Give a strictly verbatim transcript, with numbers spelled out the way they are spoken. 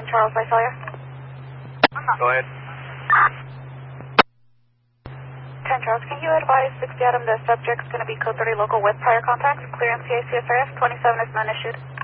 Charles Visalia. Go ahead. ten Charles, can you advise sixty Adam the subject's going to be code thirty local with prior contacts? Clearance C A C S R F, twenty-seven is none issued.